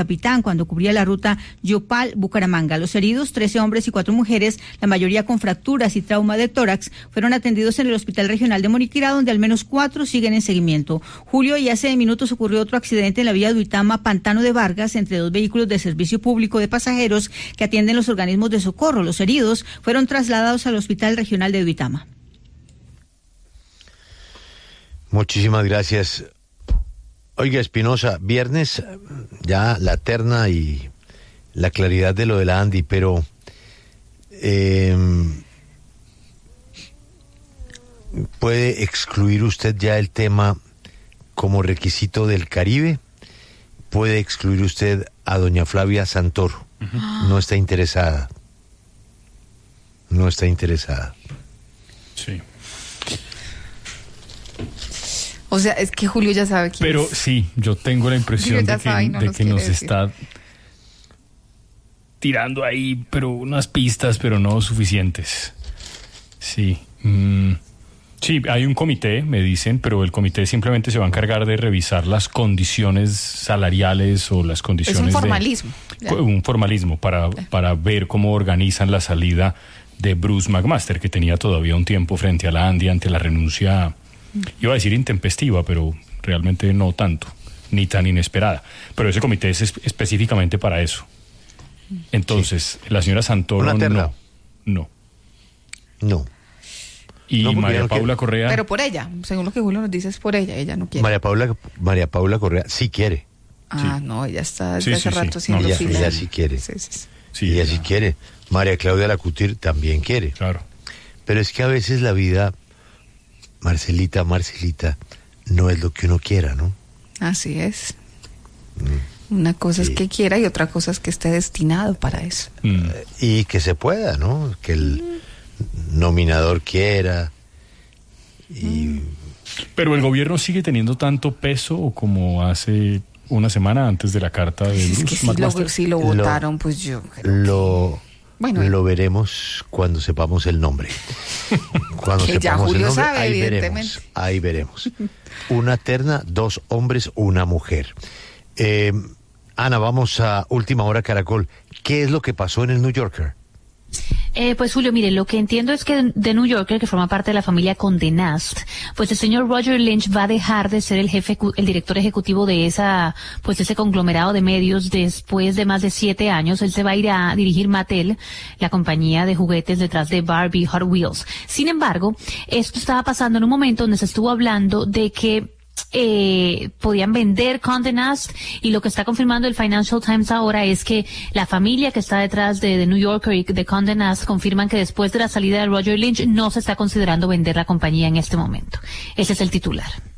capitán cuando cubría la ruta Yopal-Bucaramanga. Los heridos, 13 hombres y 4 mujeres, la mayoría con fracturas y trauma de tórax, fueron atendidos en el Hospital Regional de Moriquirá, donde al menos 4 siguen en seguimiento. Julio, y hace minutos ocurrió otro accidente en la vía Duitama-Pantano de Vargas entre 2 vehículos de servicio público de pasajeros que atienden los organismos de socorro. Los heridos fueron trasladados al Hospital Regional de Duitama. Muchísimas gracias. Oiga, Espinosa, viernes ya la terna y la claridad de lo de la Andy, pero ¿puede excluir usted ya el tema como requisito del Caribe? ¿Puede excluir usted a doña Flavia Santoro? No está interesada. No está interesada. Sí. O sea, es que Julio ya sabe quién Pero es. sí, yo tengo la impresión de que nos está tirando ahí, pero unas pistas, pero no suficientes. Sí. Sí, hay un comité, me dicen, pero el comité simplemente se va a encargar de revisar las condiciones salariales o las condiciones. Es un formalismo. Un formalismo para ver cómo organizan la salida de Bruce McMaster, que tenía todavía un tiempo frente a la Andy ante la renuncia. Iba a decir intempestiva, pero realmente no tanto, ni tan inesperada. Pero ese comité es específicamente para eso. Entonces, sí. La señora Santoro no. Y no, María Paula Correa... Pero por ella, según lo que Julio nos dice, es por ella no quiere. María Paula Correa sí quiere. Ah, sí. No, ella está desde hace rato haciendo fila. Ella sí quiere. Sí, ella sí quiere. María Claudia Lacutir también quiere. Claro. Pero es que a veces la vida... Marcelita, no es lo que uno quiera, ¿no? Así es. Una cosa es que quiera y otra cosa es que esté destinado para eso. Y que se pueda, ¿no? Que el nominador quiera. Pero el gobierno sigue teniendo tanto peso como hace una semana antes de la carta de Bruce. Es que si lo votaron, pues yo creo lo veremos cuando sepamos el nombre. Cuando que sepamos ya Julio el nombre, sabe, evidentemente. Ahí veremos. Una terna, 2 hombres, una mujer. Ana, vamos a Última Hora Caracol. ¿Qué es lo que pasó en el New Yorker? Pues Julio, mire, lo que entiendo es que The New Yorker, que forma parte de la familia Condé Nast, pues el señor Roger Lynch va a dejar de ser el director ejecutivo de ese conglomerado de medios después de más de 7 años. Él se va a ir a dirigir Mattel, la compañía de juguetes detrás de Barbie Hot Wheels. Sin embargo, esto estaba pasando en un momento donde se estuvo hablando de que podían vender Condé Nast, y lo que está confirmando el Financial Times ahora es que la familia que está detrás de The New Yorker y de Condé Nast confirman que después de la salida de Roger Lynch no se está considerando vender la compañía en este momento. Ese es el titular.